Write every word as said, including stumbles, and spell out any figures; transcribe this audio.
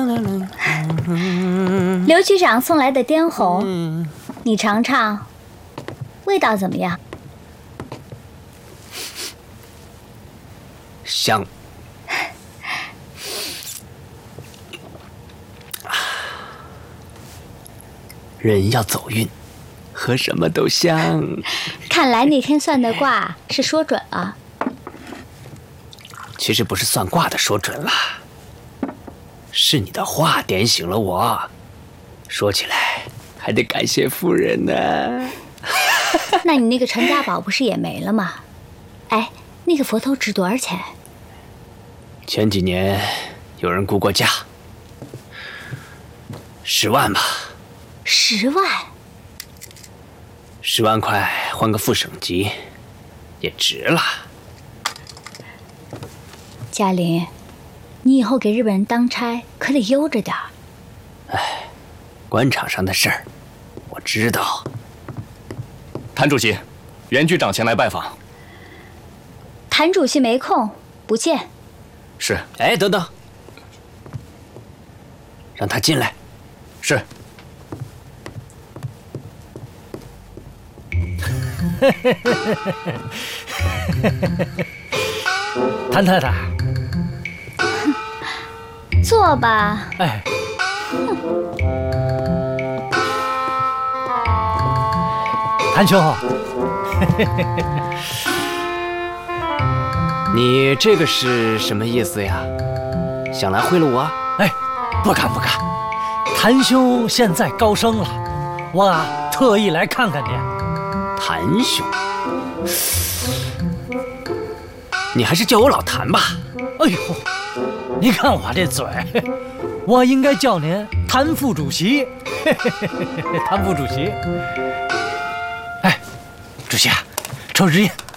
刘局长送来的滇红，你尝尝，味道怎么样？ 香。人要走运，喝什么都香。 看来那天算的卦是说准了。 其实不是算卦的说准了，是你的话点醒了我。说起来还得感谢夫人呢。 那你那个传家宝不是也没了吗？哎，那个佛头值多少钱？ 前几年有人估过价，十万吧。 十万？ 十万块换个副省级，也值了。 嘉林，你以后给日本人当差可得悠着点儿。 哎，官场上的事儿，我知道。 谭主席，袁局长前来拜访。 谭主席没空，不见。 是。 哎，等等，让他进来。 是。 谭太太， 坐吧。 哎，谭兄， 你这个是什么意思呀？想来贿赂我？ 哎，不敢不敢，谭兄现在高升了，我啊特意来看看您。 谭兄，你还是叫我老谭吧。 哎呦，你看我这嘴，我应该叫您谭副主席。谭副主席。哎，主席啊，抽支烟。